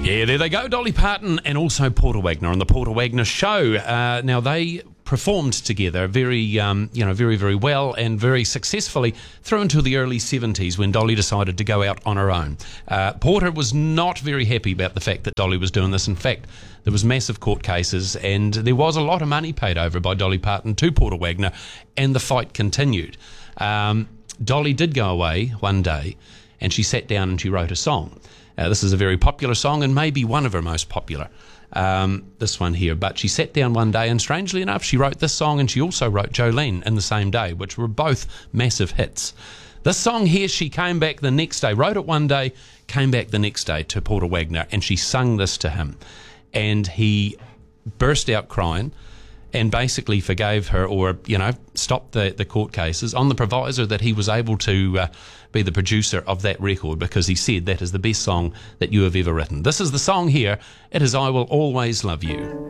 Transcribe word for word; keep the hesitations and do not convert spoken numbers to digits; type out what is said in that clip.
Yeah, there they go, Dolly Parton and also Porter Wagner on the Porter Wagner Show. Uh, now, they performed together very, um, you know, very, very well and very successfully through until the early seventies when Dolly decided to go out on her own. Uh, Porter was not very happy about the fact that Dolly was doing this. In fact, there was massive court cases and there was a lot of money paid over by Dolly Parton to Porter Wagner, and the fight continued. Um, Dolly did go away one day and she sat down and she wrote a song. Uh, this is a very popular song and maybe one of her most popular, um, this one here. But she sat down one day and strangely enough, she wrote this song and she also wrote Jolene in the same day, which were both massive hits. This song here, she came back the next day, wrote it one day, came back the next day to Porter Wagner and she sung this to him. And he burst out crying and basically forgave her, or, you know, stopped the, the court cases on the proviso that he was able to uh, be the producer of that record, because he said that is the best song that you have ever written. This is the song here. It is I Will Always Love You.